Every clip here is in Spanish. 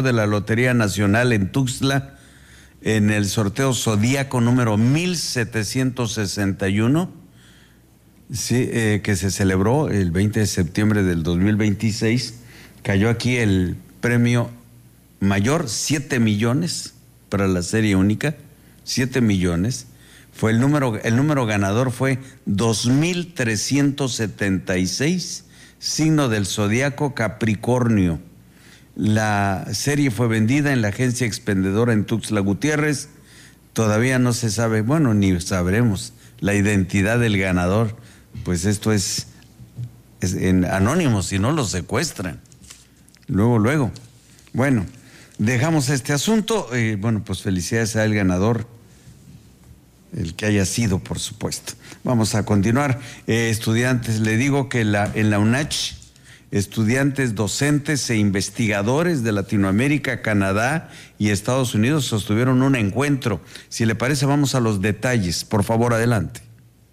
de la Lotería Nacional en Tuxtla, en el sorteo Zodíaco número 1761, sí, que se celebró el 20 de septiembre del 2026, cayó aquí el premio mayor, 7 millones para la serie única, 7 millones. Fue el número ganador fue 2376, signo del zodiaco Capricornio. La serie fue vendida en la agencia expendedora en Tuxtla Gutiérrez. Todavía no se sabe, bueno, ni sabremos la identidad del ganador, pues esto es en anónimo, si no lo secuestran. Luego. Bueno, dejamos este asunto. Bueno, pues felicidades al ganador, el que haya sido, por supuesto. Vamos a continuar. Estudiantes, le digo que en la UNACH, estudiantes, docentes e investigadores de Latinoamérica, Canadá y Estados Unidos sostuvieron un encuentro. Si le parece, vamos a los detalles. Por favor, adelante.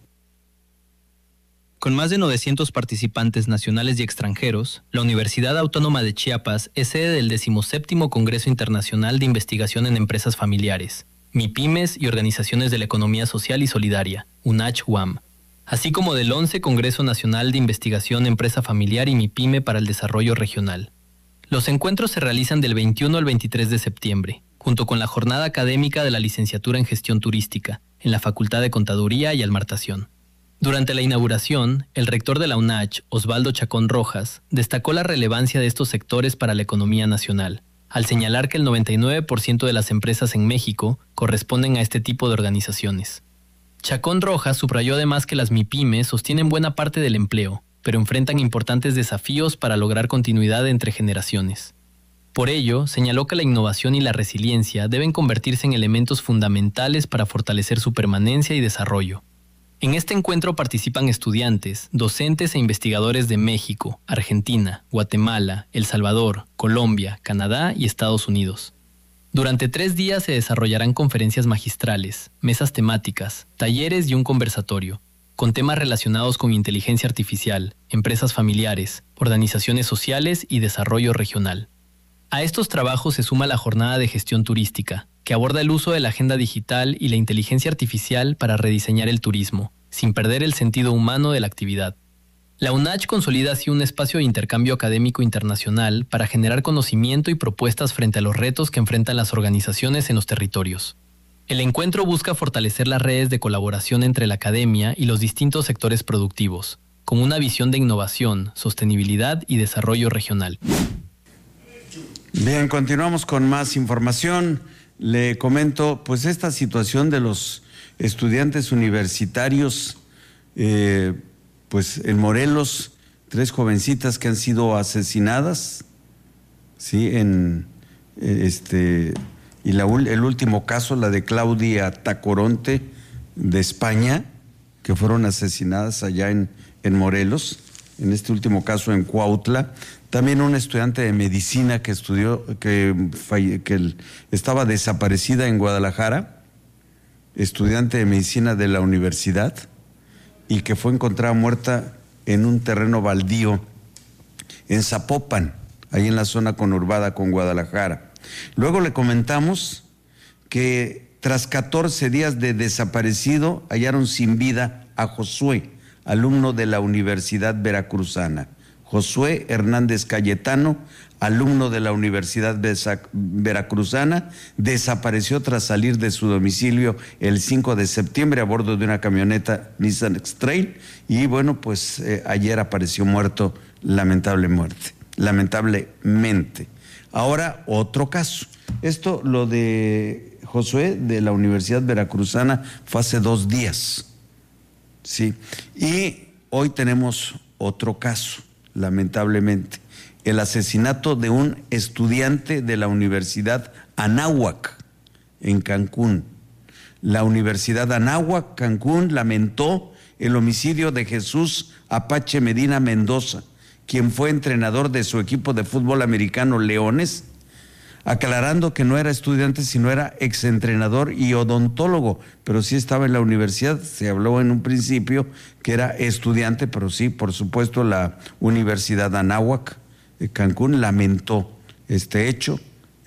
Con más de 900 participantes nacionales y extranjeros, la Universidad Autónoma de Chiapas es sede del 17º Congreso Internacional de Investigación en Empresas Familiares, MIPYMES y Organizaciones de la Economía Social y Solidaria, UNACH-UAM, así como del 11 Congreso Nacional de Investigación Empresa Familiar y MIPYME para el Desarrollo Regional. Los encuentros se realizan del 21 al 23 de septiembre, junto con la jornada académica de la Licenciatura en Gestión Turística, en la Facultad de Contaduría y Almartación. Durante la inauguración, el rector de la UNACH, Osvaldo Chacón Rojas, destacó la relevancia de estos sectores para la economía nacional, al señalar que el 99% de las empresas en México corresponden a este tipo de organizaciones. Chacón Rojas subrayó además que las MIPYMES sostienen buena parte del empleo, pero enfrentan importantes desafíos para lograr continuidad entre generaciones. Por ello, señaló que la innovación y la resiliencia deben convertirse en elementos fundamentales para fortalecer su permanencia y desarrollo. En este encuentro participan estudiantes, docentes e investigadores de México, Argentina, Guatemala, El Salvador, Colombia, Canadá y Estados Unidos. Durante 3 días se desarrollarán conferencias magistrales, mesas temáticas, talleres y un conversatorio, con temas relacionados con inteligencia artificial, empresas familiares, organizaciones sociales y desarrollo regional. A estos trabajos se suma la jornada de gestión turística, que aborda el uso de la agenda digital y la inteligencia artificial para rediseñar el turismo, sin perder el sentido humano de la actividad. La UNACH consolida así un espacio de intercambio académico internacional para generar conocimiento y propuestas frente a los retos que enfrentan las organizaciones en los territorios. El encuentro busca fortalecer las redes de colaboración entre la academia y los distintos sectores productivos, con una visión de innovación, sostenibilidad y desarrollo regional. Bien, continuamos con más información. Le comento, pues esta situación de los estudiantes universitarios, pues en Morelos, 3 jovencitas que han sido asesinadas, sí, y el último caso, la de Claudia Tacoronte de España, que fueron asesinadas allá en Morelos, en este último caso en Cuautla. También una estudiante de medicina que estaba desaparecida en Guadalajara, estudiante de medicina de la universidad, y que fue encontrada muerta en un terreno baldío en Zapopan, ahí en la zona conurbada con Guadalajara. Luego le comentamos que tras 14 días de desaparecido hallaron sin vida a Josué, alumno de la Universidad Veracruzana. Josué Hernández Cayetano, alumno de la Universidad Veracruzana, desapareció tras salir de su domicilio el 5 de septiembre a bordo de una camioneta Nissan X-Trail y bueno, pues ayer apareció muerto lamentablemente. Ahora otro caso. Esto, lo de Josué de la Universidad Veracruzana, fue hace 2 días. Sí. Y hoy tenemos otro caso, lamentablemente. El asesinato de un estudiante de la Universidad Anáhuac, en Cancún. La Universidad Anáhuac, Cancún, lamentó el homicidio de Jesús Apache Medina Mendoza, quien fue entrenador de su equipo de fútbol americano Leones, aclarando que no era estudiante, sino era exentrenador y odontólogo, pero sí estaba en la universidad. Se habló en un principio que era estudiante, pero sí, por supuesto, la Universidad Anáhuac, Cancún, lamentó este hecho